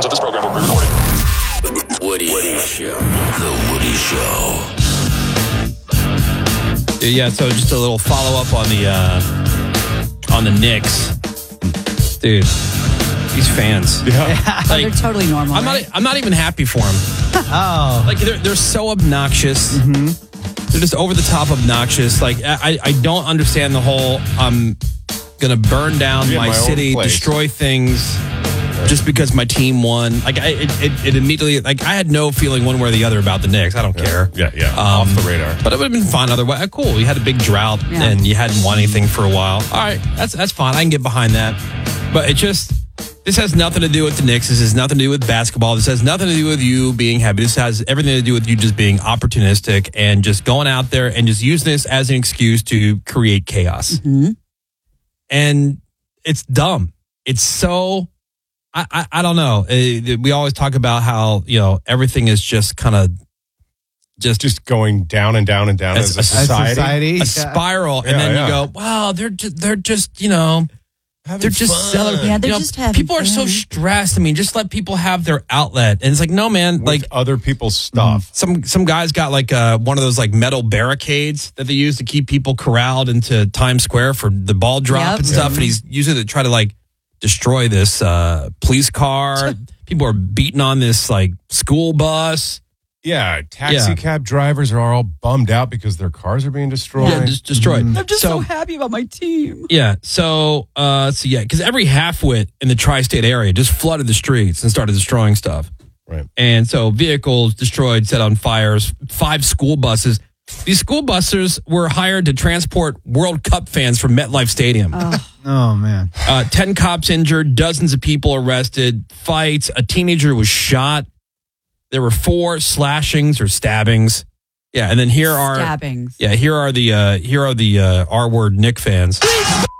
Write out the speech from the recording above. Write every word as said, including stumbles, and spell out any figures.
portions of this program were pre-recorded. Woody, Woody Show. The Woody Show. Yeah, so just a little follow-up on the uh, on the Knicks. Dude, these fans. Yeah. Yeah, Like, they're totally normal. I'm right? not I'm not even happy for them. Oh. Like, they're, they're so obnoxious. Mm-hmm. They're just over-the-top obnoxious. Like, I, I don't understand the whole, I'm going to burn down Yeah, my, my own city, place. destroy things just because my team won. Like, I, it, it, it immediately, like, I had no feeling one way or the other about the Knicks. I don't care. Yeah, yeah. Um, Off the radar. But it would have been fun otherwise. Cool. You had a big drought Yeah. and you hadn't won anything for a while. All right. That's that's fine. I can get behind that. But it just, this has nothing to do with the Knicks. This has nothing to do with basketball. This has nothing to do with you being happy. This has everything to do with you just being opportunistic and just going out there and just using this as an excuse to create chaos. Mhm. And it's dumb. It's so, I, I, I don't know. Uh, We always talk about how, you know, everything is just kind of just Just going down and down and down As as, a a society. society. a Yeah. spiral, and Yeah, then yeah. you go, "Wow, they're just, they're just, you know, Having they're just fun. celebrating." Yeah, they're You know, just having people are so fun. stressed. I mean, just let people have their outlet. And it's like, no, man, With like other people's stuff. some some guys got like uh, one of those like metal barricades that they use to keep people corralled into Times Square for the ball drop Yep. and stuff. And he's using it to try to like destroy this uh, police car. People are beating on this like school bus. Yeah, taxi Yeah. cab drivers are all bummed out because their cars are being destroyed. Yeah, just destroyed. I'm just so, so happy about my team. Yeah. So, uh, so yeah, because every halfwit in the tri-state area just flooded the streets and started destroying stuff. Right. And so vehicles destroyed, set on fires, five school buses. These school buses were hired to transport World Cup fans from MetLife Stadium. Oh, man. Uh, ten cops injured, dozens of people arrested, fights. A teenager was shot. There were four slashings or stabbings. Yeah, and then here are Stabbings. yeah, here are the uh, here are the uh, R word Nick fans.